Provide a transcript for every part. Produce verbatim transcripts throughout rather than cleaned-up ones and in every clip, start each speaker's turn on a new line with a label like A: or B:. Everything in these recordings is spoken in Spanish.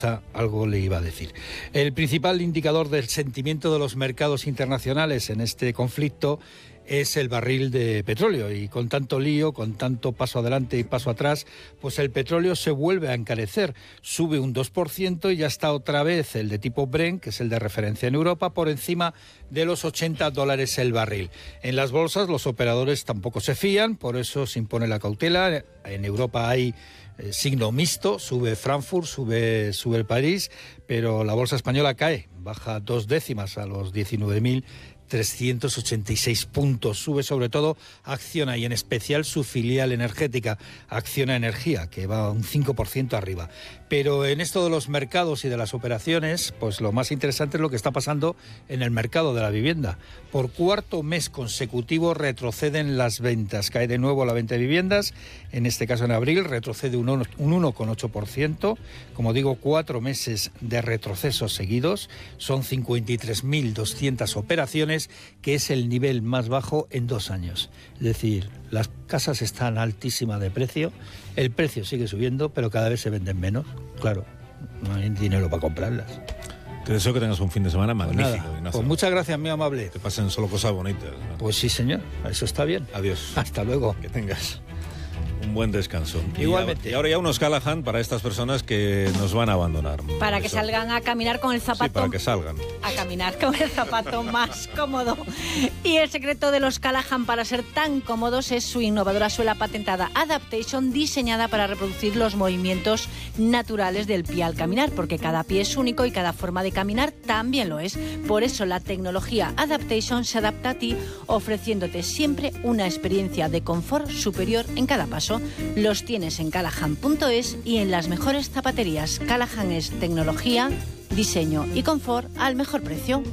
A: Algo le iba a decir. El principal indicador del sentimiento de los mercados internacionales en este conflicto es el barril de petróleo, y con tanto lío, con tanto paso adelante y paso atrás, pues el petróleo se vuelve a encarecer, sube un dos por ciento y ya está otra vez el de tipo Brent, que es el de referencia en Europa, por encima de los ochenta dólares el barril. En las bolsas los operadores tampoco se fían, por eso se impone la cautela. En Europa hay eh, signo mixto, sube Frankfurt, sube, sube el París, pero la bolsa española cae, baja dos décimas a los diecinueve mil trescientos ochenta y seis puntos. Sube sobre todo Acciona y en especial su filial energética, Acciona Energía, que va un cinco por ciento arriba. Pero en esto de los mercados y de las operaciones, pues lo más interesante es lo que está pasando en el mercado de la vivienda. Por cuarto mes consecutivo retroceden las ventas. Cae de nuevo la venta de viviendas, en este caso en abril retrocede un uno coma ocho por ciento. Como digo, cuatro meses de retrocesos seguidos. Son cincuenta y tres mil doscientas operaciones, que es el nivel más bajo en dos años. Es decir, las casas están altísimas de precio, el precio sigue subiendo, pero cada vez se venden menos. Claro, no hay dinero para comprarlas.
B: Te deseo que tengas un fin de semana magnífico,
A: pues
B: Ignacio.
A: Pues muchas gracias, muy amable.
B: Que pasen solo cosas bonitas, ¿no?
A: Pues sí, señor, eso está bien.
B: Adiós.
A: Hasta luego.
B: Que tengas un buen descanso.
A: Igualmente.
B: Y ahora ya unos Callahan para estas personas que nos van a abandonar.
C: Para que
B: Eso.
C: salgan a caminar con el zapato.
B: Sí, para que salgan.
C: A caminar con el zapato más cómodo. Y el secreto de los Callahan para ser tan cómodos es su innovadora suela patentada Adaptation, diseñada para reproducir los movimientos naturales del pie al caminar, porque cada pie es único y cada forma de caminar también lo es. Por eso la tecnología Adaptation se adapta a ti, ofreciéndote siempre una experiencia de confort superior en cada paso. Los tienes en callahan punto es y en las mejores zapaterías. Callahan es tecnología, diseño y confort al mejor precio.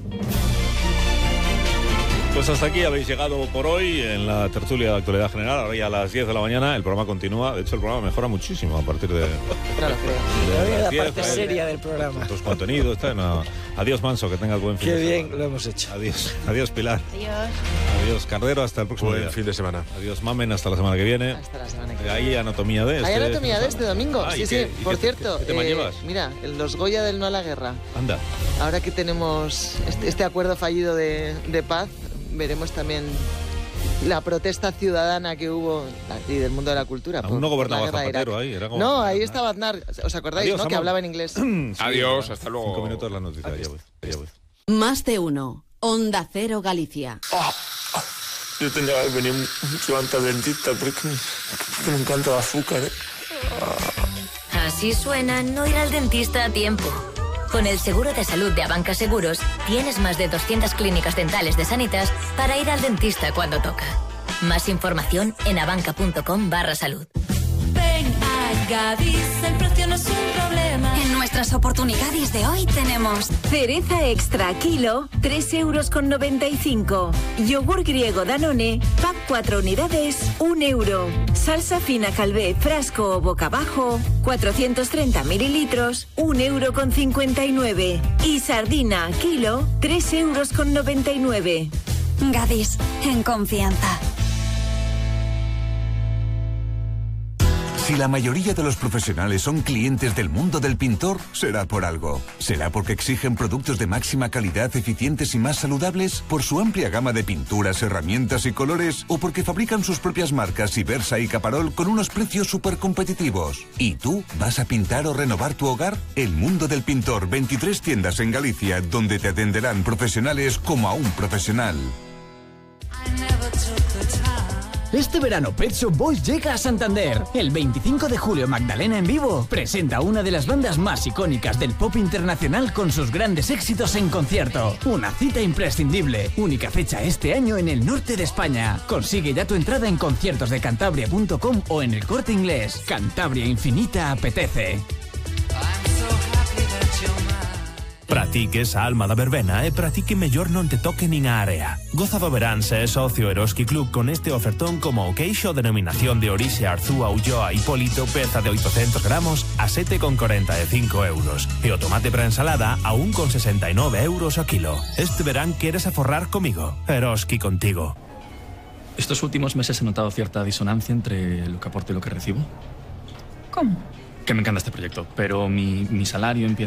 B: Pues hasta aquí habéis llegado por hoy en la tertulia de actualidad general. Ahora ya a las diez de la mañana el programa continúa. De hecho, el programa mejora muchísimo a partir de,
D: Claro,
B: de
D: la
B: las diez.
D: parte seria del programa.
B: Tus contenidos. Está, no. Adiós, Manso, que tengas buen fin
D: Qué
B: de semana.
D: bien lo hemos hecho.
B: Adiós, adiós, Pilar.
C: Adiós.
B: Adiós, Cardero, hasta el próximo
E: Buen
B: día.
E: fin de semana.
B: Adiós, Mamen, hasta la semana que viene.
D: Hasta la semana que viene.
B: Hay anatomía de este.
D: Hay anatomía de este domingo.
B: Ah,
D: sí,
B: ¿y
D: sí.
B: qué- y
D: Por
B: qué-
D: cierto,
B: qué tema
D: eh,
B: llevas?
D: mira, los Goya del No a la Guerra.
B: Anda.
D: Ahora que tenemos este, este acuerdo fallido de, de paz, veremos también la protesta ciudadana que hubo y del mundo de la cultura.
B: Aún no
D: por- por
B: gobernaba
D: la guerra de
B: Zapatero
D: Irak.
B: ahí. Era como-
D: No, ahí estaba Aznar. ¿Os acordáis,
B: Adiós,
D: no? Que
B: amor.
D: hablaba en inglés.
B: Sí,
E: Adiós,
B: bueno,
E: hasta luego.
B: Cinco minutos las noticias. Ya voy, ya voy.
F: Más de uno. Onda Cero Galicia.
G: Yo tendría que venir mucho antes al dentista porque, porque me encanta el azúcar. ¿eh?
H: Así suena no ir al dentista a tiempo. Con el seguro de salud de Abanca Seguros, tienes más de doscientas clínicas dentales de Sanitas para ir al dentista cuando toca. Más información en abanca.com barra salud.
I: Ven a Gadis, el precio no es un problema.
J: En nuestras oportunidades de hoy tenemos cereza extra kilo, tres euros con noventa y cinco. Yogur griego Danone, pack cuatro unidades, un euro. Salsa fina Calvé, frasco o boca abajo, cuatrocientos treinta mililitros, un euro con cincuenta y nueve. Y sardina kilo, tres euros con noventa y nueve.
I: Gadis, en confianza.
K: Si la mayoría de los profesionales son clientes del mundo del pintor, será por algo. ¿Será porque exigen productos de máxima calidad, eficientes y más saludables? ¿Por su amplia gama de pinturas, herramientas y colores? ¿O porque fabrican sus propias marcas Ibersa y Caparol con unos precios súper competitivos? ¿Y tú vas a pintar o renovar tu hogar? El mundo del pintor, veintitrés tiendas en Galicia, donde te atenderán profesionales como a un profesional.
L: Este verano Pet Shop Boys llega a Santander. El veinticinco de julio Magdalena en vivo presenta una de las bandas más icónicas del pop internacional con sus grandes éxitos en concierto. Una cita imprescindible. Única fecha este año en el norte de España. Consigue ya tu entrada en conciertos de cantabria punto com o en el Corte Inglés. Cantabria Infinita apetece.
M: Pratique esa alma da verbena e pratique mellor non te toque nin a área. Goza do verán se é socio Eroski Club con este ofertón como o queixo denominación de orixe Arzúa Ulloa Hipólito peza de oitocentos gramos a sete con corenta e cinco euros e o tomate para ensalada a un con sesenta e nove euros o kilo. Este verán queres aforrar comigo. Eroski contigo.
N: Estos últimos meses he notado cierta disonancia entre lo que aporto y lo que recibo.
O: ¿Cómo?
E: que me encanta este proyecto, pero mi, mi salario empieza